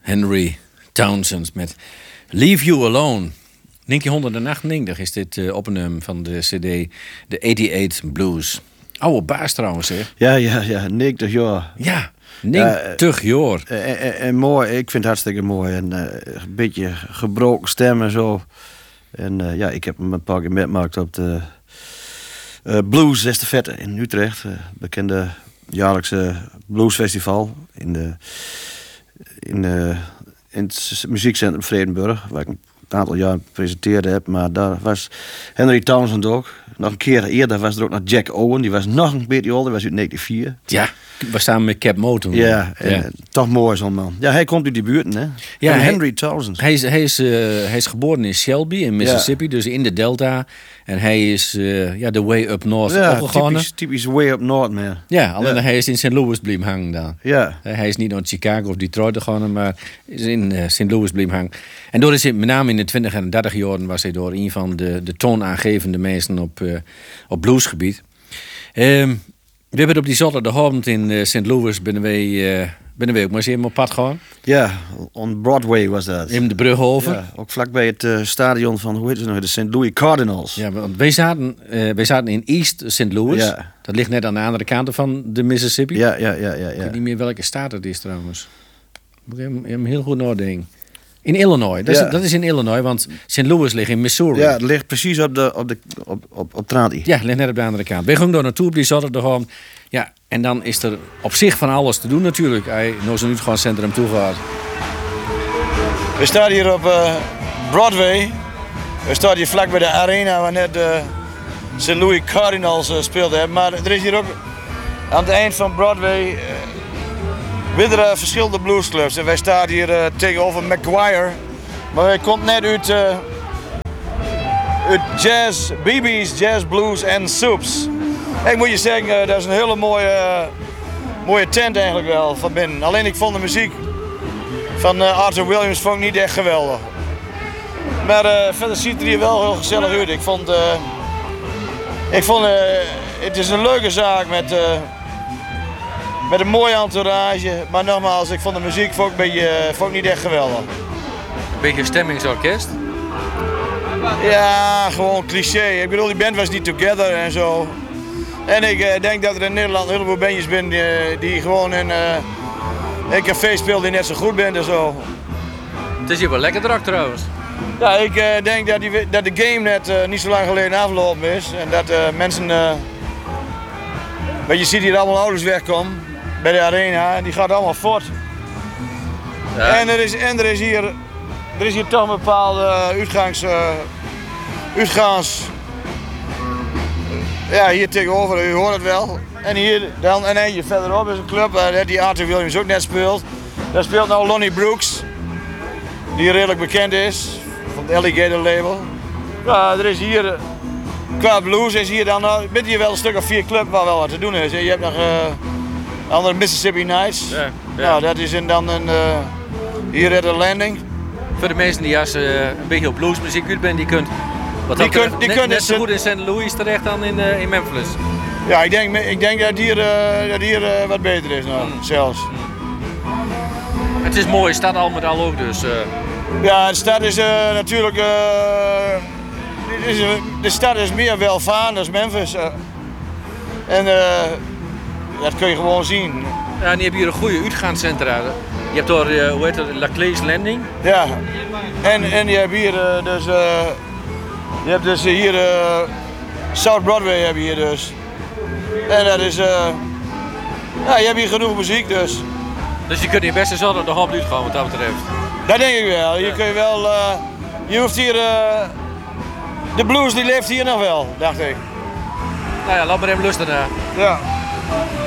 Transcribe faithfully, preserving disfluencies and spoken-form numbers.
Henry Townsend met Leave You Alone. negentienhonderdnegenennegentig is dit uh, opname van de cd de eenennegentig Blues. Oude baas trouwens, hè? Ja, ja, ja, negentig jaar. Ja, negentig jaar. En, en, en mooi, ik vind het hartstikke mooi. En uh, een beetje gebroken stem en zo. En uh, ja, ik heb hem een paar keer metgemaakt op de uh, Blues Estafette in Utrecht. Uh, bekende jaarlijkse bluesfestival in, de, in, de, in het muziekcentrum Vredenburg, waar ik een aantal jaar presenteerde heb. Maar daar was Henry Townsend ook. Nog een keer eerder was er ook nog Jack Owen. Die was nog een beetje ouder, die was uit negentien vier. Ja, we staan met Cap Motor. Ja, en, ja. Toch mooi zo'n man. Ja, hij komt uit die buurt, hè? Ja, hij, Henry Townsend. Hij is, hij, is, uh, hij is geboren in Shelby in Mississippi, ja. Dus in de Delta. En hij is uh, ja, de way up north ja, opgegaan. Typisch, typisch way up north, man. Ja, alleen ja. hij is in Saint Louis blijven hangen dan. Ja. Hij is niet naar Chicago of Detroit gegaan, maar is in uh, Saint Louis blijven hangen. En door is hij, met name in de twintig en dertig jaren was hij door een van de, de toonaangevende mensen op, uh, op bluesgebied. Um, we hebben op die zaterdagavond in uh, Saint Louis binnen wij, uh, binnen wij ook maar eens even op pad gaan. Ja, on Broadway was dat. In de brug over. Ja, ook vlakbij het uh, stadion van, hoe heet het nog, de Saint Louis Cardinals. Ja, want wij zaten, uh, wij zaten in East Saint Louis. Ja. Dat ligt net aan de andere kant van de Mississippi. Ja, ja, ja, ja, ja. Ik weet niet meer welke staat het is trouwens. Moet ik hem, hem heel goed nadenken. In Illinois, dat, ja. is, dat is in Illinois, want Saint Louis ligt in Missouri. Ja, het ligt precies op de op de op op, op Tradi. Ja, het ligt net op de andere kant. Wij gingen daar naartoe op die zaterdagavond. Ja, en dan is er op zich van alles te doen natuurlijk. Hij naar zo'n uitgaanscentrum toe gaat. We staan hier op uh, Broadway. We staan hier vlak bij de arena waar net de Saint Louis Cardinals uh, speelden. Maar er is hier ook aan het eind van Broadway uh, weer uh, verschillende bluesclubs. En wij staan hier uh, tegenover McGuire. Maar hij komt net uit, uh, uit jazz, B B's, jazz, blues en soups. Ik moet je zeggen, uh, dat is een hele mooie, uh, mooie tent eigenlijk wel van binnen. Alleen ik vond de muziek van uh, Arthur Williams vond ik niet echt geweldig. Maar uh, verder ziet het er hier wel heel gezellig uit. Ik vond, uh, ik vond uh, het is een leuke zaak met, uh, met een mooie entourage. Maar nogmaals, ik vond de muziek vond ik, een beetje, uh, vond ik niet echt geweldig. Een beetje stemmingsorkest? Ja, gewoon cliché. Ik bedoel, die band was niet together en zo. En ik uh, denk dat er in Nederland een heleboel bandjes zijn die, die gewoon in uh, een café spelen die net zo goed bent en zo. Het is hier wel lekker drak trouwens. Ja, ik uh, denk dat, die, dat de game net uh, niet zo lang geleden afgelopen is. En dat uh, mensen... Uh, want je ziet hier allemaal ouders wegkomen bij de arena. Die gaat allemaal voort. Ja. En, er is, en er, is hier, er is hier toch een bepaalde uitgangs... Uh, uitgaans... Ja, hier tegenover, u hoort het wel. En hier dan een eentje verderop is een club waar die Arthur Williams ook net speelt. Daar speelt nou Lonnie Brooks, die redelijk bekend is, van het Alligator label. Ja, er is hier, qua blues is hier dan, uh, bent hier wel een stuk of vier clubs waar wel wat te doen is. Je hebt nog uh, andere Mississippi Nights. Ja, ja. Nou, dat is in dan een, uh, hier at the Landing. Voor de mensen die als uh, een beetje op bluesmuziek uit bent, die kunt... Wat die kun, die net, net, net zo goed in Saint Louis terecht dan in, uh, in Memphis. Ja, ik denk, ik denk dat hier, uh, dat hier uh, wat beter is nou, mm. zelfs. Mm. Het is mooi, het staat al met al ook dus. Uh. Ja, de stad is uh, natuurlijk... Uh, is, de stad is meer welvarend dan Memphis. Uh. En uh, dat kun je gewoon zien. Ja, en je hebt hier een goede uitgaanscentra. Je hebt door, uh, hoe heet het, Laclais Landing. Ja, en, en je hebt hier uh, dus... Uh, Je hebt dus hier uh, South Broadway heb je hier dus. En dat is, uh, ja, je hebt hier genoeg muziek dus. Dus je kunt hier best eens altijd nog op gaan wat dat betreft. Dat denk ik wel. Hier kun je wel, uh, je hoeft hier, uh, de blues die leeft hier nog wel, dacht ik. Nou ja, laat maar even luisteren. Ja.